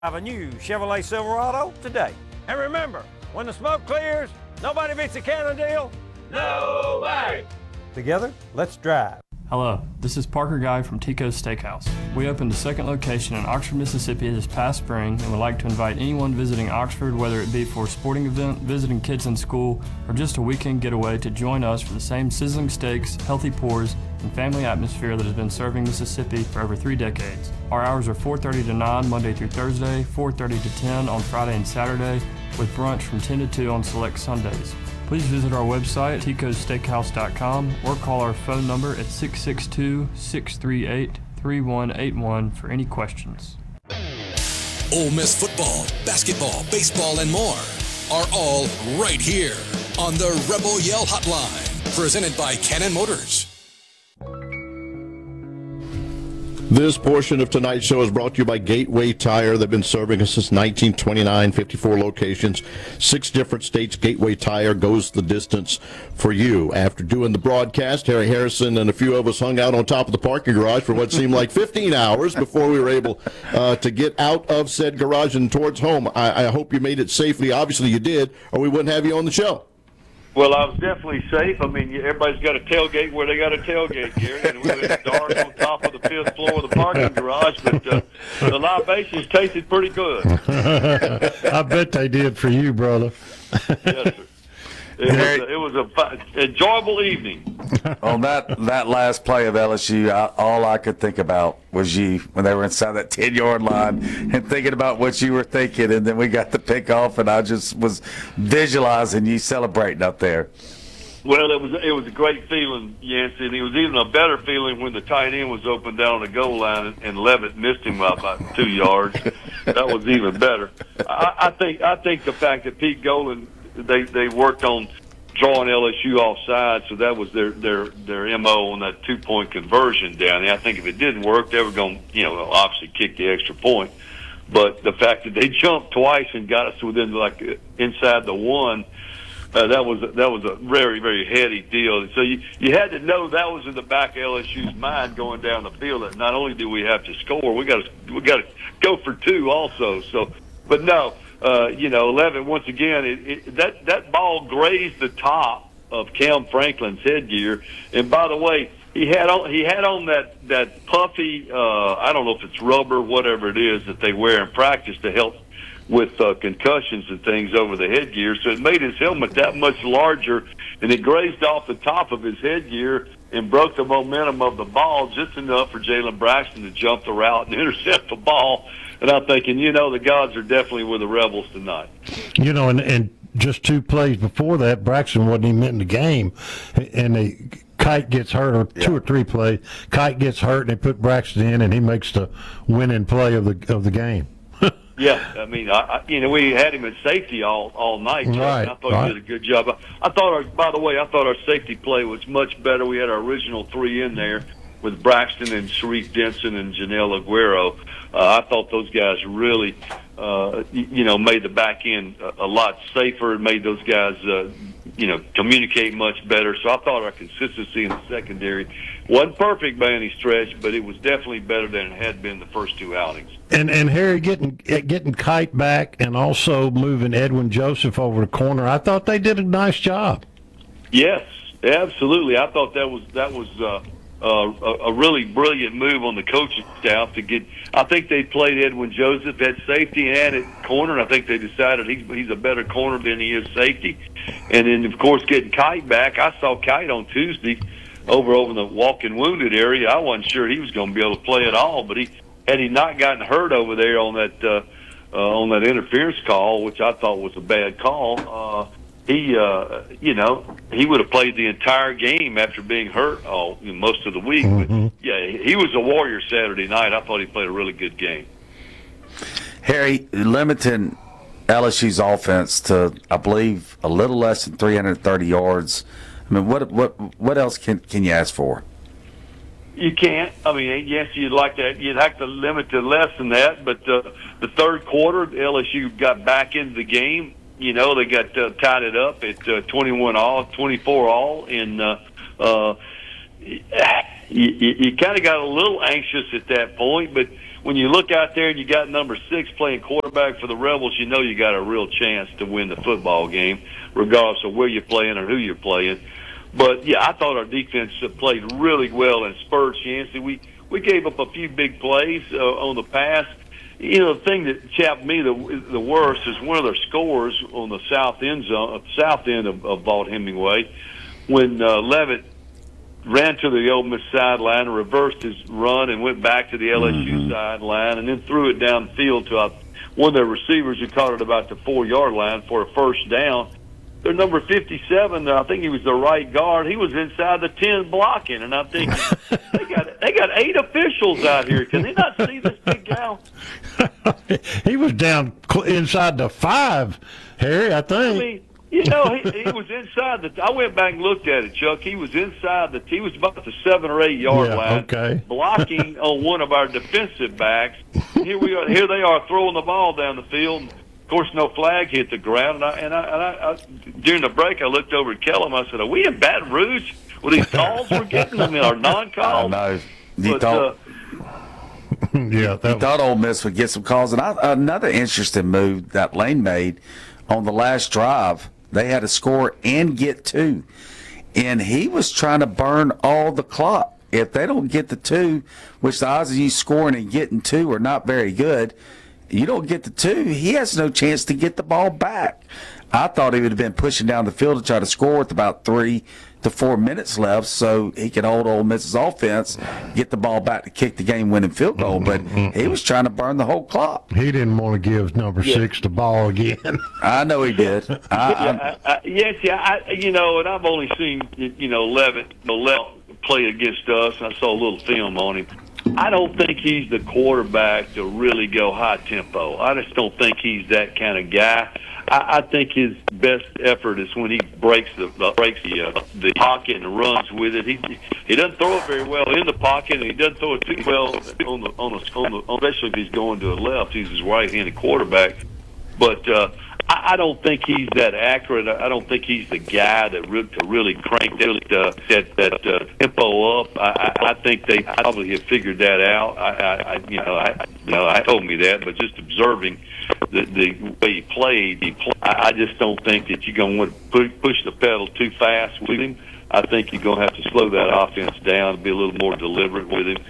Have a new Chevrolet Silverado today. And remember, when the smoke clears, nobody beats a Cannondale. Nobody! Together, let's drive. Hello, this is Parker Guy from Tico's Steakhouse. We opened a second location in Oxford, Mississippi this past spring and would like to invite anyone visiting Oxford, whether it be for a sporting event, visiting kids in school, or just a weekend getaway, to join us for the same sizzling steaks, healthy pours, and family atmosphere that has been serving Mississippi for over 3 decades. Our hours are 4:30 to 9 Monday through Thursday, 4:30 to 10 on Friday and Saturday, with brunch from 10 to 2 on select Sundays. Please visit our website, ticossteakhouse.com, or call our phone number at 662-638-3181 for any questions. Ole Miss football, basketball, baseball, and more are all right here on the Rebel Yell Hotline, presented by Cannon Motors. This portion of tonight's show is brought to you by Gateway Tire. They've been serving us since 1929, 54 locations, 6 different states. Gateway Tire goes the distance for you. After doing the broadcast, Harry Harrison and a few of us hung out on top of the parking garage for what seemed like 15 hours before we were able to get out of said garage and towards home. I hope you made it safely. Obviously you did, or we wouldn't have you on the show. Well, I was definitely safe. I mean, everybody's got a tailgate where they got a tailgate, Gary, and we were in the dark on top of the 5th floor of the parking garage, but the libations tasted pretty good. I bet they did for you, brother. Yes, sir. It was a enjoyable evening. On that last play of LSU, all I could think about was you when they were inside that 10-yard line and thinking about what you were thinking, and then we got the pick off, and I just was visualizing you celebrating up there. Well, it was a great feeling, Yancey, and it was even a better feeling when the tight end was open down on the goal line and Levitt missed him by about 2 yards. That was even better. I think the fact that Pete Golan, they worked on drawing LSU offside, so that was their MO on that 2-point conversion down there. I think if it didn't work, they were going to, obviously kick the extra point. But the fact that they jumped twice and got us within inside the 1, that was a very, very heady deal. So you had to know that was in the back of LSU's mind going down the field. That not only do we have to score, we got to go for 2 also. So, but no. 11, once again, that ball grazed the top of Cam Franklin's headgear. And by the way, he had on that puffy, I don't know if it's rubber, whatever it is that they wear in practice to help with concussions and things over the headgear. So it made his helmet that much larger, and it grazed off the top of his headgear and broke the momentum of the ball just enough for Jalen Braxton to jump the route and intercept the ball. And I'm thinking, the gods are definitely with the Rebels tonight. And just 2 plays before that, Braxton wasn't even in the game, and Kite gets hurt, or 2 or 3 plays. Kite gets hurt, and they put Braxton in, and he makes the winning play of the game. Yeah, I mean, we had him at safety all night. Right. I thought he did a good job. By the way, I thought our safety play was much better. We had our original 3 in there with Braxton and Sharif Denson and Janelle Aguero. I thought those guys really, made the back end a lot safer and made those guys, communicate much better. So I thought our consistency in the secondary wasn't perfect by any stretch, but it was definitely better than it had been the first 2 outings. And Harry getting Kite back and also moving Edwin Joseph over the corner, I thought they did a nice job. Yes, absolutely. I thought that was a really brilliant move on the coaching staff to get. I think they played Edwin Joseph at safety and at corner, and I think they decided he's a better corner than he is safety. And then, of course, getting Kite back. I saw Kite on Tuesday over in the walking wounded area. I wasn't sure he was going to be able to play at all, but had he not gotten hurt over there on that interference call, which I thought was a bad call, he would have played the entire game after being hurt most of the week. Mm-hmm. But yeah, he was a warrior Saturday night. I thought he played a really good game. Harry, limiting LSU's offense to, I believe, a little less than 330 yards. I mean, what else can you ask for? You can't. I mean, yes, you'd like that. You'd have to limit to less than that. But the third quarter, LSU got back into the game. They got tied it up at 21 all, 24 all, and you kind of got a little anxious at that point. But when you look out there and you got number 6 playing quarterback for the Rebels, you know you got a real chance to win the football game, regardless of where you're playing or who you're playing. But, yeah, I thought our defense played really well in spurts, Yancey. We gave up a few big plays on the pass. You know, the thing that chapped me the worst is one of their scores on the south end of Vaught Hemingway, when Levitt ran to the Ole Miss sideline and reversed his run and went back to the LSU sideline and then threw it downfield to one of their receivers who caught it about the 4-yard line for a first down. Their number 57, I think he was the right guard. He was inside the 10 blocking, and I'm thinking they got 8 officials out here. Can they not see this big guy? He was down inside the 5, Harry, I think. I mean, you know, he was inside I went back and looked at it, Chuck. He was inside he was about the 7 or 8 yard line, blocking on one of our defensive backs. Here they are throwing the ball down the field. Of course, no flag hit the ground. And I during the break, I looked over at Kellum. I said, "Are we in Baton Rouge with these calls we're getting? I mean, our non-calls?" I know. You thought Ole Miss would get some calls. And another interesting move that Lane made on the last drive, they had to score and get 2. And he was trying to burn all the clock. If they don't get the 2, which the odds of you scoring and getting 2 are not very good, you don't get the 2, he has no chance to get the ball back. I thought he would have been pushing down the field to try to score with about 3 to 4 minutes left so he could hold Ole Miss's offense, get the ball back to kick the game-winning field goal. But he was trying to burn the whole clock. He didn't want to give number 6 the ball again. I know he did. You know, and I've only seen, Levitt play against us, and I saw a little film on him. I don't think he's the quarterback to really go high tempo. I just don't think he's that kind of guy. I think his best effort is when he breaks the pocket and runs with it. He doesn't throw it very well in the pocket, and he doesn't throw it too well especially if he's going to the left. He's his right-handed quarterback, but I don't think he's that accurate. I don't think he's the guy to really crank that tempo up. I think they probably have figured that out. I told me that, but just observing the way he played, I just don't think that you're going to want to push the pedal too fast with him. I think you're going to have to slow that offense down and be a little more deliberate with him.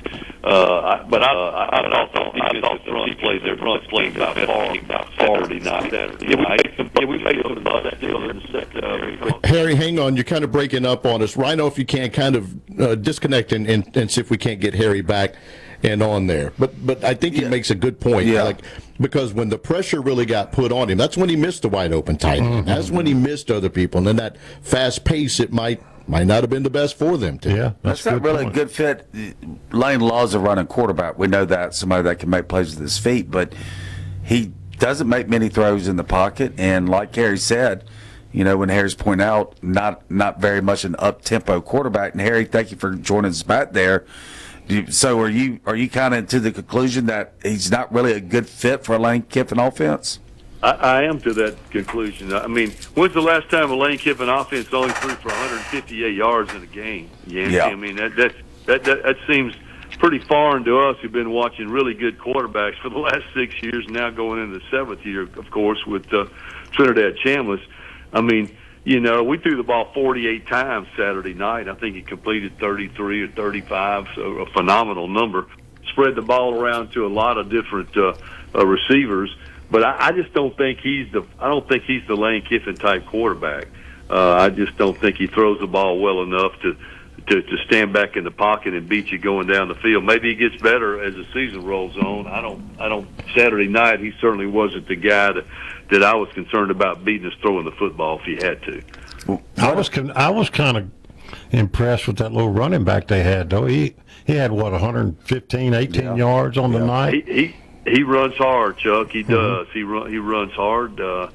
But I thought the run plays their run playing about Saturday night. Yeah, we made it about that deal in the second. Harry, hang on. You're kind of breaking up on us. Rhino, if you can, kind of disconnect and see if we can't get Harry back and on there. But I think he makes a good point. Yeah. Because when the pressure really got put on him, that's when he missed the wide open tight end. That's when he missed other people. And then that fast pace, it might not have been the best for them. Yeah, that's not really a good fit. Lane Law's a running quarterback. We know that, somebody that can make plays with his feet, but he doesn't make many throws in the pocket. And like Harry said, when Harry's pointing out, not very much an up-tempo quarterback. And Harry, thank you for joining us back there. So are you kind of to the conclusion that he's not really a good fit for a Lane Kiffin offense? I am to that conclusion. I mean, when's the last time a Lane Kiffin offense only threw for 158 yards in a game? Yeah. I mean, that seems pretty foreign to us who've been watching really good quarterbacks for the last 6 years, now going into the 7th year, of course, with Trinidad Chambliss. I mean, we threw the ball 48 times Saturday night. I think he completed 33 or 35, so a phenomenal number. Spread the ball around to a lot of different receivers. But I just don't think he's the Lane Kiffin type quarterback. I just don't think he throws the ball well enough to stand back in the pocket and beat you going down the field. Maybe he gets better as the season rolls on. I don't. Saturday night, he certainly wasn't the guy that I was concerned about beating us throwing the football if he had to. I was kind of impressed with that little running back they had, though. He had 115, 18 yards on the night. He runs hard, Chuck. He does. He runs hard.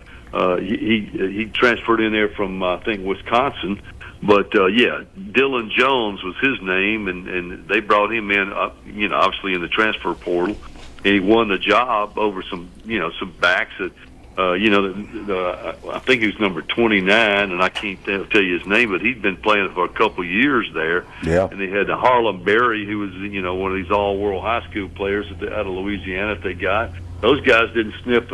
He transferred in there from I think Wisconsin, but Dylan Jones was his name, and they brought him in. Obviously in the transfer portal, and he won the job over some backs that I think he was number 29, and I can't tell you his name, but he'd been playing for a couple of years there. Yeah. And they had the Harlem Berry, who was, one of these all-world high school players out of Louisiana that they got. Those guys didn't sniff